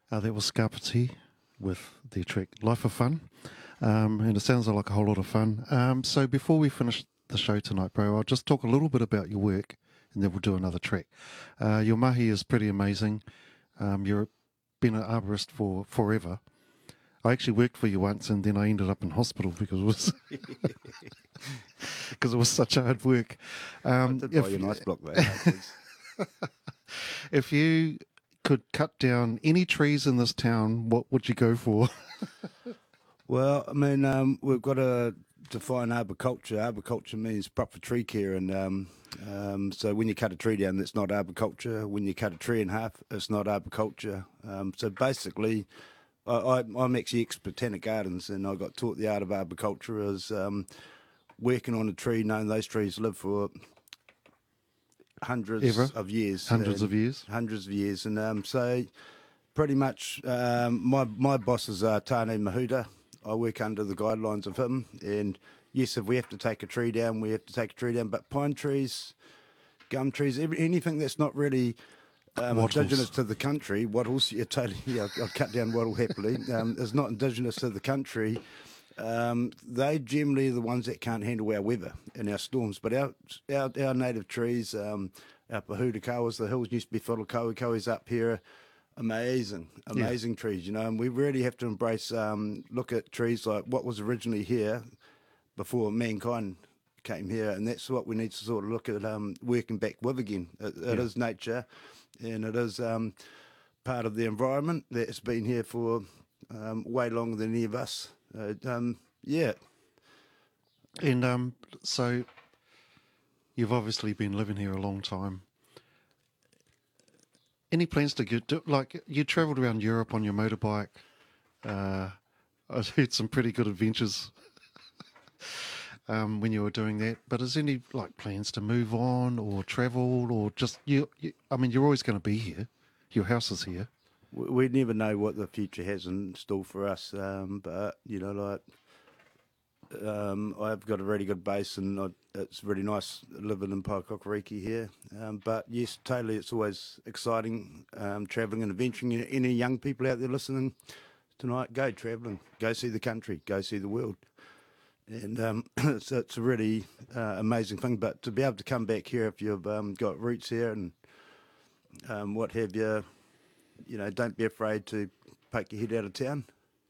That was Scarpati with their track Life of Fun. And it sounds like a whole lot of fun. So before we finish the show tonight, bro, I'll just talk a little bit about your work and then we'll do another track. Your mahi is pretty amazing. You've been an arborist for forever. I actually worked for you once and then I ended up in hospital because it was because it was such hard work. I did buy you a nice block there. If you could cut down any trees in this town, what would you go for? Well, I mean, we've got to define arboriculture. Arboriculture means proper tree care, and so when you cut a tree down, that's not arboriculture. When you cut a tree in half, it's not arboriculture. So basically, I'm actually ex-Botanic Gardens, and I got taught the art of arboriculture as working on a tree, knowing those trees live for hundreds of years. Hundreds of years? Hundreds of years. And so pretty much my boss is Tane Mahuta. I work under the guidelines of him. And yes, if we have to take a tree down, we have to take a tree down. But pine trees, gum trees, anything that's not really indigenous to the country, wattles, I'll cut down wattle happily, is not indigenous to the country. They generally are the ones that can't handle our weather and our storms. But our native trees, our pahutakawas, the hills used to be full of kauikauis up here, amazing trees, you know. And we really have to embrace, look at trees like what was originally here before mankind came here, and that's what we need to sort of look at working back with again. It is nature, and it is part of the environment that's been here for way longer than any of us. Yeah. And so you've obviously been living here a long time. Any plans to get, like, you travelled around Europe on your motorbike. I've heard some pretty good adventures when you were doing that. But is there any, like, plans to move on or travel or just, I mean, you're always going to be here. Your house is here. We never know what the future has in store for us, but, you know, like, I've got a really good base and it's really nice living in Paekakariki here. But yes, totally, it's always exciting travelling and adventuring. Any young people out there listening tonight, go travelling, go see the country, go see the world. And it's a really amazing thing. But to be able to come back here if you've got roots here and what have you, you know, don't be afraid to poke your head out of town.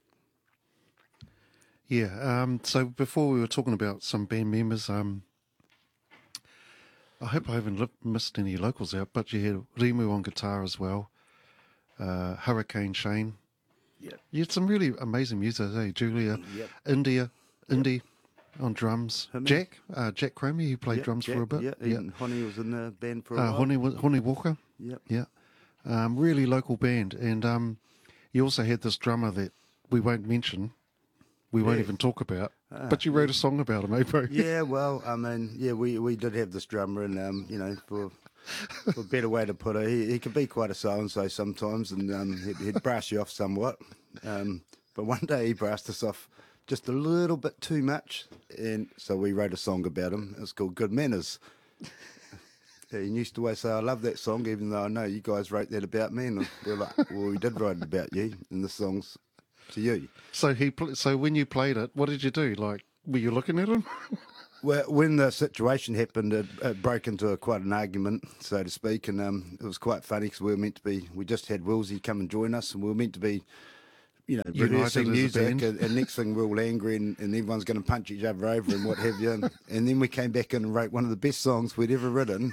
Yeah, so before we were talking about some band members, I hope I haven't missed any locals out, but you had Rimu on guitar as well, Hurricane Shane. Yeah. You had some really amazing music, eh? Julia, Yep. Indy on drums. Jack Cromie, who played drums Jack, for a bit. Yeah, and Honey was in the band for a while. Honey Walker. Yep. Yeah. Really local band. And you also had this drummer that we won't mention. We won't even talk about. But you wrote a song about him, eh, bro? Yeah, well, I mean, yeah, we did have this drummer, and you know, for a better way to put it, he could be quite a so-and-so sometimes, and he'd brass you off somewhat. But one day he brassed us off just a little bit too much, and so we wrote a song about him. It's called Good Manners. He used to always say, I love that song, even though I know you guys wrote that about me. And we're like, well, we did write it about you, and the song's to you. So so when you played it, what did you do? Like, were you looking at him? Well, when the situation happened, it broke into quite an argument, so to speak, and it was quite funny because we just had Wilsey come and join us, and we were meant to be, you know, rehearsing music, and next thing we're all angry and everyone's going to punch each other over and what have you, and then we came back in and wrote one of the best songs we'd ever written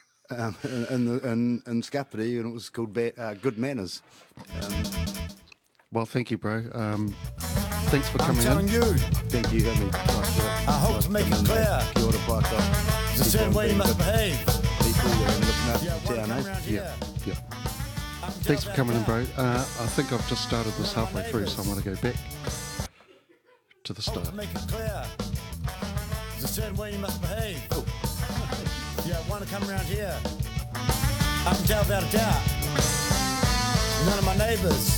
in Scarpati, and it was called Good Manners. Well, thank you, bro. Thanks for coming in. I'm telling you, Thank you, Henry. I hope to make it clear. Kia ora, Paika. It's the same way you must behave. People looking after the town, eh? Yeah. Thanks for coming in, bro. I think I've just started this halfway through, so I'm going to go back to the start. To make it clear. It's a certain way you must behave. Yeah, want to come around here. I can tell without a doubt. None of my neighbours